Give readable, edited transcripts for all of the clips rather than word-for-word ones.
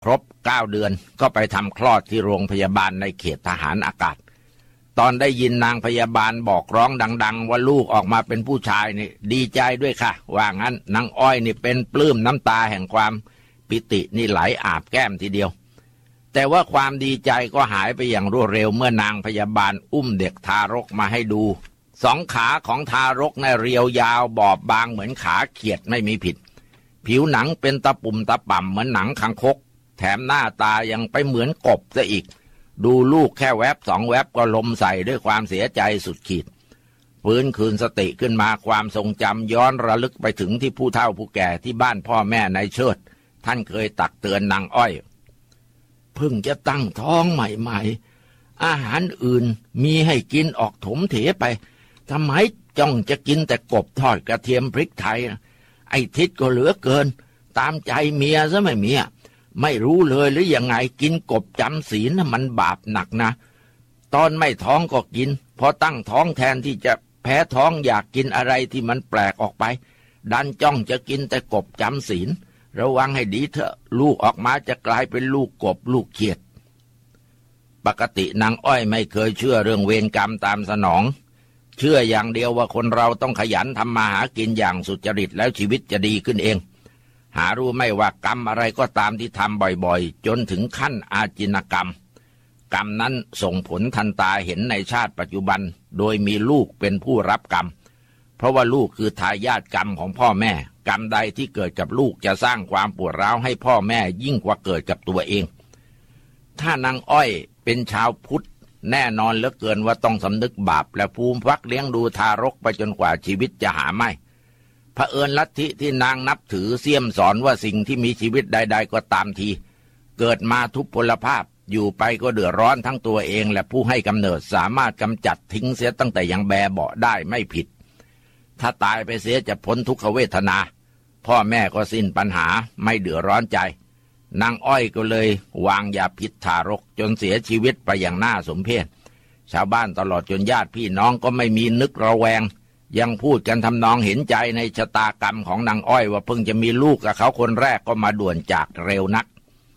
บ9 เดือนก็ไปทำคลอดที่โรงพยาบาลในเขตทหารอากาศตอนได้ยินนางพยาบาลบอกร้องดังๆว่าลูกออกมาเป็นผู้ชายนี่ดีใจด้วยค่ะว่างั้นนางอ้อยนี่เป็นปลื้มน้ำตาแห่งความปิตินี่ไหลอาบแก้มทีเดียวแต่ว่าความดีใจก็หายไปอย่างรวดเร็วเมื่อนางพยาบาลอุ้มเด็กทารกมาให้ดู2 ขาของทารกน่ะเรียวยาวบอบบางเหมือนขาเขียดไม่มีผิดผิวหนังเป็นตะปุ่มตะป่ำเหมือนหนังคางคกแถมหน้าตายังไปเหมือนกบซะอีกดูลูกแค่แวบ2 แวบก็ลมใส่ด้วยความเสียใจสุดขีดฟื้นคืนสติขึ้นมาความทรงจำย้อนระลึกไปถึงที่ผู้เฒ่าผู้แก่ที่บ้านพ่อแม่นายเชิดท่านเคยตักเตือนนางอ้อยเพิ่งจะตั้งท้องใหม่ๆอาหารอื่นมีให้กินออกถมเถไปทำไมจ้องจะกินแต่กบทอดกระเทียมพริกไทยไอ้ทิศก็เหลือเกินตามใจเมียซะไม่เมียไม่รู้เลยหรือยังไงกินกบจำศีลน่ะมันบาปหนักนะตอนไม่ท้องก็กินพอตั้งท้องแทนที่จะแพ้ท้องอยากกินอะไรที่มันแปลกออกไปดันจ้องจะกินแต่กบจำศีลระวังให้ดีเถอะลูกออกมาจะกลายเป็นลูกกบลูกเขียดปกตินางอ้อยไม่เคยเชื่อเรื่องเวรกรรมตามสนองเชื่ออย่างเดียวว่าคนเราต้องขยันทำมาหากินอย่างสุจริตแล้วชีวิตจะดีขึ้นเองหารู้ไม่ว่ากรรมอะไรก็ตามที่ทำบ่อยๆจนถึงขั้นอาจินกรรมกรรมนั้นส่งผลทันตาเห็นในชาติปัจจุบันโดยมีลูกเป็นผู้รับกรรมเพราะว่าลูกคือทายาทกรรมของพ่อแม่กรรมใดที่เกิดกับลูกจะสร้างความปวดร้าวให้พ่อแม่ยิ่งกว่าเกิดกับตัวเองถ้านางอ้อยเป็นชาวพุทธแน่นอนเหลือเกินว่าต้องสำนึกบาปและภูมิพักเลี้ยงดูทารกไปจนกว่าชีวิตจะหาไม่เผอิญลัทธิที่นางนับถือเสี่ยมสอนว่าสิ่งที่มีชีวิตใดๆก็ตามทีเกิดมาทุพพลภาพอยู่ไปก็เดือดร้อนทั้งตัวเองและผู้ให้กำเนิดสามารถกำจัดทิ้งเสียตั้งแต่ยังแบเบาะได้ไม่ผิดถ้าตายไปเสียจะพ้นทุกขเวทนาพ่อแม่ก็สิ้นปัญหาไม่เดือดร้อนใจนางอ้อยก็เลยวางยาพิษทารกจนเสียชีวิตไปอย่างน่าสมเพชชาวบ้านตลอดจนญาติพี่น้องก็ไม่มีนึกระแวงยังพูดกันทำนองเห็นใจในชะตากรรมของนางอ้อยว่าเพิ่งจะมีลูกกับเขาคนแรกก็มาด่วนจากเร็วนัก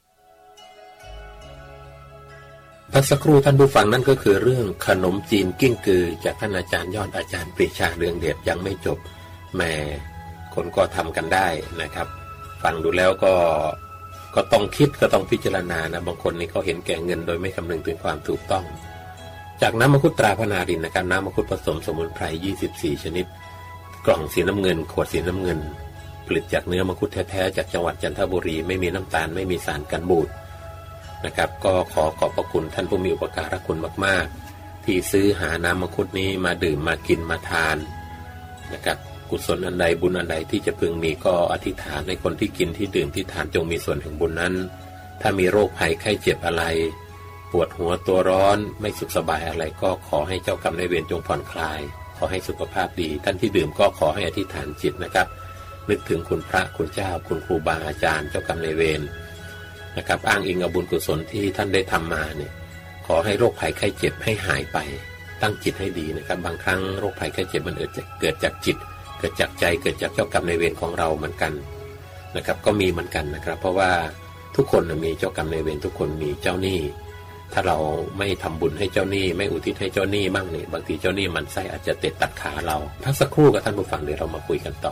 พักสักครู่ท่านผู้ฟังนั่นก็คือเรื่องขนมจีนกิ้งกือจากท่านอาจารย์ยอดอาจารย์ปรีชาเรืองเดชยังไม่จบแม่คนก็ทำกันได้นะครับฟังดูแล้วก็ต้องคิดก็ต้องพิจารณานะบางคนนี่เขาเห็นแก่เงินโดยไม่คำนึงถึงความถูกต้องจากน้ำมังคุดตราพนารินนะครับน้ำมังคุดผสมสมุนไพร24ชนิดกล่องสีน้ำเงินขวดสีน้ำเงินผลิตจากเนื้อมังคุดแท้ๆจากจังหวัดจันทบุรีไม่มีน้ำตาลไม่มีสารกันบูดนะครับก็ขอบพระคุณท่านผู้มีอุปการะคุณมากๆที่ซื้อหาน้ำมังคุดนี้มาดื่มมากินมาทานนะครับกุศลอันใดบุญอันใดที่จะพึงมีก็อธิษฐานให้คนที่กินที่ดื่มที่ทานจงมีส่วนแห่งบุญนั้นถ้ามีโรคภัยไข้เจ็บอะไรปวดหัวตัวร้อนไม่สุขสบายอะไรก็ขอให้เจ้ากรรมนายเวรจงผ่อนคลายขอให้สุขภาพดีท่านที่ดื่มก็ขอให้อธิษฐานจิตนะครับนึกถึงคุณพระคุณเจ้าคุณครูบาอาจารย์เจ้ากรรมนายเวรนะครับอ้างอิงเอาบุญกุศลที่ท่านได้ทำมาเนี่ยขอให้โรคภัยไข้เจ็บให้หายไปตั้งจิตให้ดีนะครับบางครั้งโรคภัยไข้เจ็บมันเกิดจากจิตเกิดจากใจเกิดจากเจ้ากรรมนายเวรของเราเหมือนกันนะครับก็มีเหมือนกันนะครับเพราะว่าทุกคนมีเจ้ากรรมนายเวรทุกคนมีเจ้าหนี้ถ้าเราไม่ทำบุญให้เจ้าหนี้ไม่อุทิศให้เจ้าหนี้บ้างเนี่ยบางทีเจ้าหนี้มันไส้อาจจะเตะตัดขาเราพักสักครู่กับท่านผู้ฟังเดี๋ยวเรามาคุยกันต่อ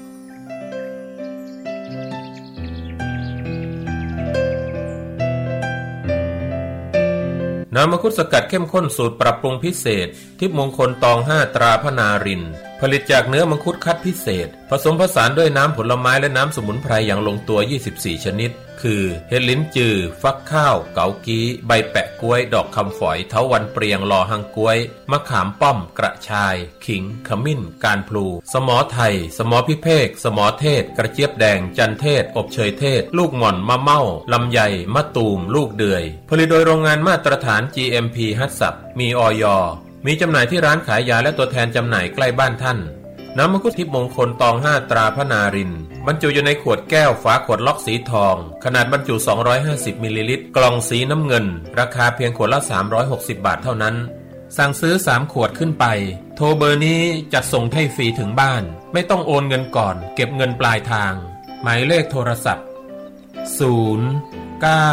น้ำมังคุดสกัดเข้มข้นสูตรปรับปรุงพิเศษทิพย์มงคลตอง5ตราพนารินผลิตจากเนื้อมังคุดคัดพิเศษผสมผสานด้วยน้ำผลไม้และน้ำสมุนไพรอย่างลงตัว24ชนิดคือเห็ดลิ้นจือฟักข้าวเกากี้ใบแปะกล้วยดอกคำฝอยเถาวัลย์เปรียงลอหังกล้วยมะขามป้อมกระชายขิงขมิ้นการพลูสมอไทยสมอพิเภกสมอเทศกระเจี๊ยบแดงจันเทศอบเชยเทศลูกหม่อนมะเม่าลำไยมะตูมลูกเดือยผลิตโดยโรงงานมาตรฐาน GMP ฮัตสับมีอย.มีจำหน่ายที่ร้านขายยาและตัวแทนจำหน่ายใกล้บ้านท่านน้ำมังคุดทิพย์มงคลตอง5ตราพนารินบรรจุอยู่ในขวดแก้วฝาขวดล็อกสีทองขนาดบรรจุ250มิลลิลิตรกล่องสีน้ำเงินราคาเพียงขวดละ360บาทเท่านั้นสั่งซื้อ3ขวดขึ้นไปโทรเบอร์นี้จัดส่งให้ฟรีถึงบ้านไม่ต้องโอนเงินก่อนเก็บเงินปลายทางหมายเลขโทรศัพท์0 9